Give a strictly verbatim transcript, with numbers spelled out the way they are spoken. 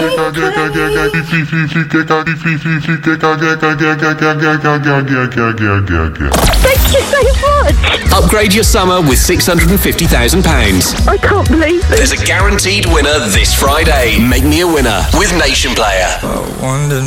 Thank you so much. Upgrade your summer with six hundred fifty thousand pounds. I can't believe this. There's a guaranteed winner this Friday. Make me a winner with Nation Player. I wonder